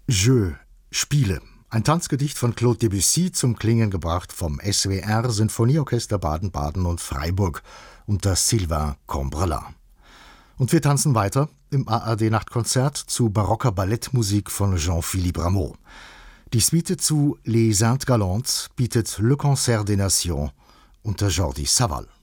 Jeu, Spiele. Ein Tanzgedicht von Claude Debussy, zum Klingen gebracht vom SWR Sinfonieorchester Baden-Baden und Freiburg unter Sylvain Combrelin. Und wir tanzen weiter im ARD-Nachtkonzert zu barocker Ballettmusik von Jean-Philippe Rameau. Die Suite zu Les Indes Galantes bietet Le Concert des Nations unter Jordi Savall.